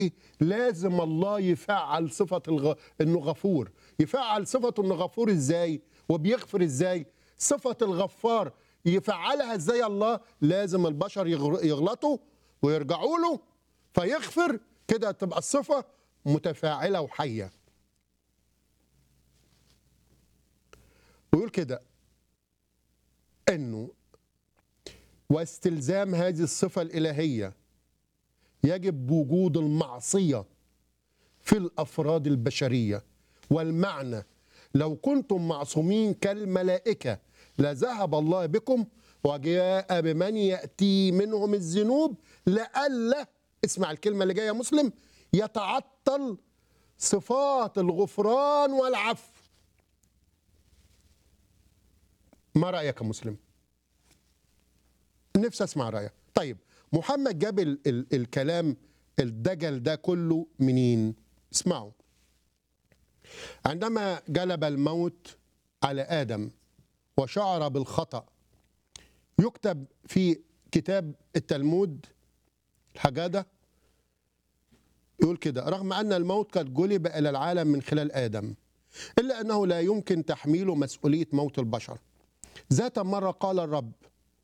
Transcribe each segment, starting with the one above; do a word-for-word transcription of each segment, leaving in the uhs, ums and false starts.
لازم الله يفعل صفة الغ... انه غفور. يفعل صفة انه غفور ازاي وبيغفر ازاي؟ صفة الغفار يفعلها ازاي الله؟ لازم البشر يغر- يغلطوا ويرجعوا له فيغفر، كده تبقى الصفة متفاعلة وحية. ويقول كده انه واستلزام هذه الصفة الإلهية يجب وجود المعصية في الأفراد البشرية. والمعنى لو كنتم معصومين كالملائكة لذهب الله بكم وجاء بمن يأتي منهم الذنوب لئلا، اسمع الكلمة اللي جاية يا مسلم، يتعطل صفات الغفران والعفو. ما رأيك يا مسلم؟ نفسي اسمع رأيك. طيب محمد جاب ال ال الكلام الدجل ده كله منين؟ اسمعوا. عندما جلب الموت على آدم وشعر بالخطأ، يكتب في كتاب التلمود الحجادة يقول كده: رغم أن الموت قد جلب إلى العالم من خلال آدم، إلا أنه لا يمكن تحميل مسؤولية موت البشر. ذات مرة قال الرب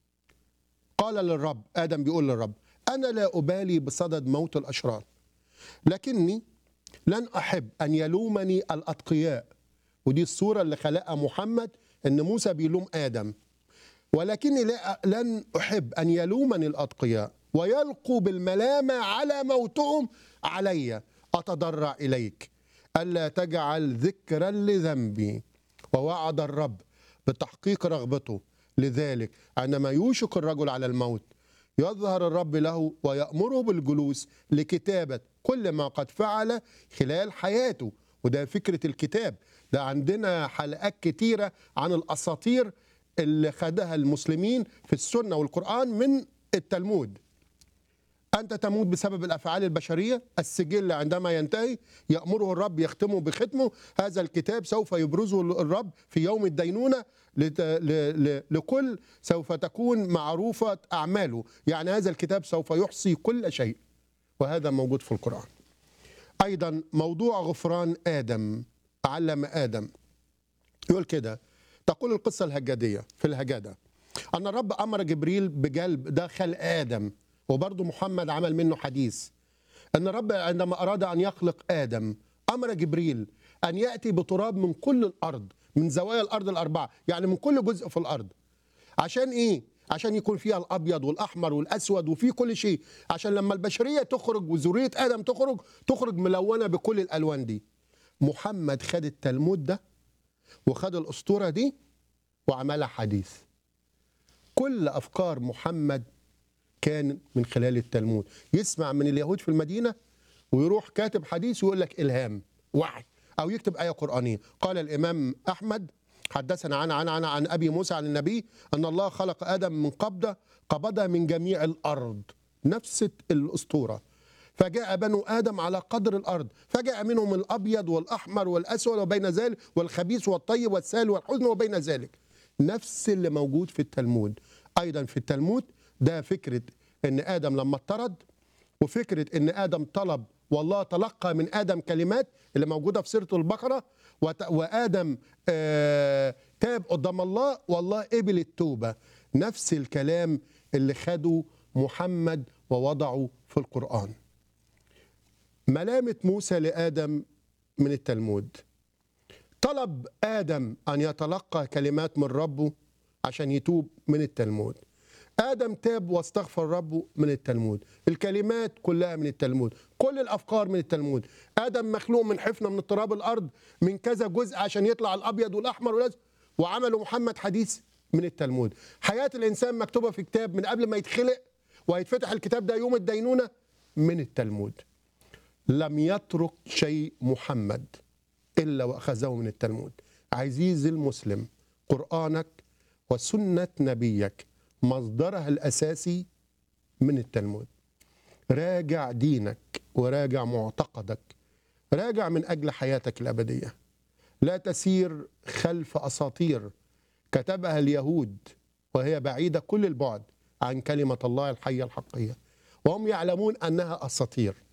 قال للرب آدم بيقول للرب: أنا لا أبالي بصدد موت الأشرار، لكني لن أحب أن يلومني الأتقياء. ودي الصورة اللي خلقها محمد، أن موسى بيلوم آدم. ولكني لا لن أحب أن يلومني الأتقياء ويلقوا بالملامة على موتهم علي. أتضرع إليك ألا تجعل ذكرا لذنبي. ووعد الرب بتحقيق رغبته. لذلك عندما يوشك الرجل على الموت يظهر الرب له ويأمره بالجلوس لكتابة كل ما قد فعل خلال حياته. وده فكرة الكتاب. ده عندنا حلقات كتيرة عن الأساطير اللي خدها المسلمين في السنة والقرآن من التلمود. أنت تموت بسبب الأفعال البشرية، السجل عندما ينتهي يأمره الرب يختمه بختمه. هذا الكتاب سوف يبرزه الرب في يوم الدينونة لت... ل... ل... لكل سوف تكون معروفة أعماله. يعني هذا الكتاب سوف يحصي كل شيء، وهذا موجود في القرآن. أيضا موضوع غفران آدم، علم آدم. يقول كده، تقول القصة الهجادية في الهجادة أن الرب أمر جبريل بجلب داخل آدم، وبرضه محمد عمل منه حديث، أن الرب عندما أراد أن يخلق آدم أمر جبريل أن يأتي بتراب من كل الأرض، من زوايا الأرض الأربعة، يعني من كل جزء في الأرض. عشان إيه؟ عشان يكون فيها الأبيض والأحمر والأسود وفي كل شيء، عشان لما البشرية تخرج وذرية آدم تخرج تخرج ملونة بكل الألوان دي. محمد خد التلمود ده وخد الأسطورة دي وعملها حديث. كل أفكار محمد كان من خلال التلمود. يسمع من اليهود في المدينة ويروح كاتب حديث ويقول لك إلهام وحي، أو يكتب آية قرآنية. قال الإمام أحمد حدثنا عن عن عن عن أبي موسى عن النبي أن الله خلق آدم من قبضة قبضها من جميع الأرض، نفس الأسطورة. فجاء بنو آدم على قدر الأرض، فجاء منهم الأبيض والأحمر والأسود وبين ذلك، والخبيث والطيب والسال والحزن وبين ذلك. نفس اللي موجود في التلمود. أيضا في التلمود ده فكرة ان آدم لما اطرد، وفكرة ان آدم طلب والله تلقى من آدم كلمات اللي موجودة في سورة البقرة، وآدم آه تاب قدام الله والله قبل التوبة. نفس الكلام اللي خده محمد ووضعه في القرآن. ملامة موسى لآدم من التلمود. طلب آدم أن يتلقى كلمات من ربه عشان يتوب من التلمود. آدم تاب واستغفر ربه من التلمود. الكلمات كلها من التلمود، كل الأفكار من التلمود. آدم مخلوق من حفنة من اضطراب الأرض من كذا جزء عشان يطلع الأبيض والأحمر والأسود، وعملوا محمد حديث من التلمود. حياة الإنسان مكتوبة في كتاب من قبل ما يتخلق، وهيتفتح الكتاب ده يوم الدينونة من التلمود. لم يترك شيء محمد إلا وأخذه من التلمود. عزيزي المسلم، قرآنك وسنة نبيك مصدرها الأساسي من التلمود. راجع دينك وراجع معتقدك، راجع من أجل حياتك الأبدية. لا تسير خلف أساطير كتبها اليهود وهي بعيدة كل البعد عن كلمة الله الحية الحقية، وهم يعلمون أنها أساطير.